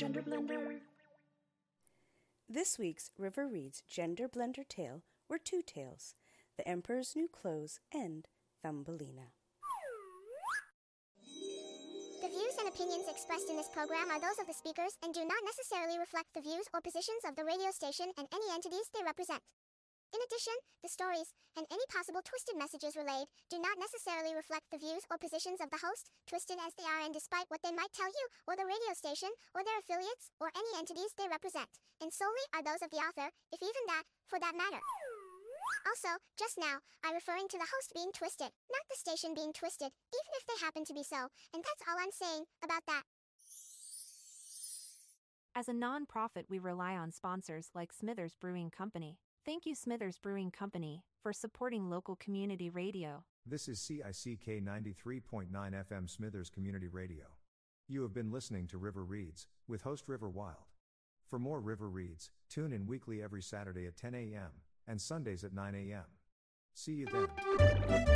Gender Blender. This week's River Reads Gender Blender tale were two tales, The Emperor's New Clothes and Thumbelina. The views and opinions expressed in this program are those of the speakers and do not necessarily reflect the views or positions of the radio station and any entities they represent. In addition, the stories, and any possible twisted messages relayed, do not necessarily reflect the views or positions of the host, twisted as they are and despite what they might tell you, or the radio station, or their affiliates, or any entities they represent, and solely are those of the author, if even that, for that matter. Also, just now, I'm referring to the host being twisted, not the station being twisted, even if they happen to be so, and that's all I'm saying about that. As a non-profit, we rely on sponsors like Smithers Brewing Company. Thank you, Smithers Brewing Company, for supporting local community radio. This is CICK 93.9 FM Smithers Community Radio. You have been listening to River Reads, with host River Wild. For more River Reads, tune in weekly every Saturday at 10 a.m., and Sundays at 9 a.m. See you then.